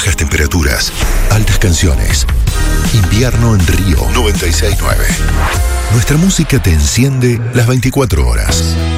bajas temperaturas, altas canciones. Invierno en Río 96.9. Nuestra música te enciende las 24 horas.